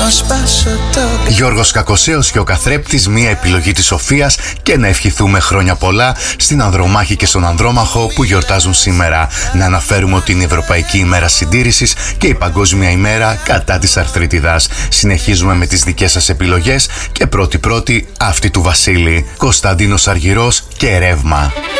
Γιώργος Κακοσέος και ο καθρέπτης, μία επιλογή της Σοφίας, και να ευχηθούμε χρόνια πολλά στην Ανδρομάχη και στον Ανδρόμαχο που γιορτάζουν σήμερα. Να αναφέρουμε ότι είναι η Ευρωπαϊκή ημέρα συντήρησης και η Παγκόσμια ημέρα κατά της αρθρίτιδας. Συνεχίζουμε με τις δικές σας επιλογές και πρώτη αυτή του Βασίλη. Κωνσταντίνος Αργυρός και Ρεύμα.